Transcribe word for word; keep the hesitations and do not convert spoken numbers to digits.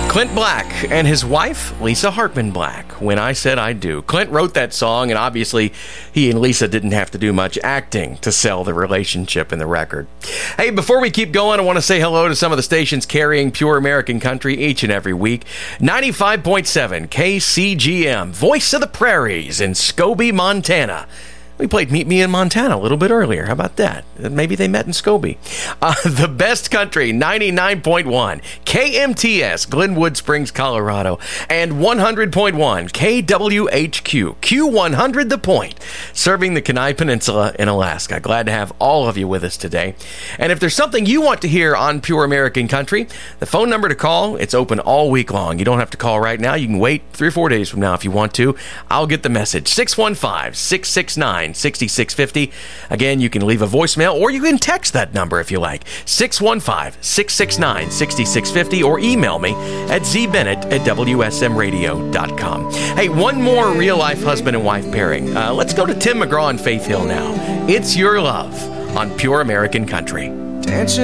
Clint Black and his wife, Lisa Hartman Black, When I Said I Do. Clint wrote that song, and obviously he and Lisa didn't have to do much acting to sell the relationship in the record. Hey, before we keep going, I want to say hello to some of the stations carrying pure American country each and every week. ninety-five point seven K C G M, Voice of the Prairies in Scobie, Montana. We played Meet Me in Montana a little bit earlier. How about that? Maybe they met in Scobie. Uh, the Best Country, ninety-nine point one K M T S, Glenwood Springs, Colorado, and one hundred point one K W H Q, Q one hundred The Point, serving the Kenai Peninsula in Alaska. Glad to have all of you with us today. And if there's something you want to hear on Pure American Country, the phone number to call, it's open all week long. You don't have to call right now. You can wait three or four days from now if you want to. I'll get the message. six one five, six six nine, six six five zero. Again, you can leave a voicemail or you can text that number if you like. six one five, six six nine, six six five zero, or email me at zbennett at w s m radio dot com. Hey, one more real-life husband and wife pairing. Uh, let's go to Tim McGraw and Faith Hill now. It's Your Love on Pure American Country. Dancing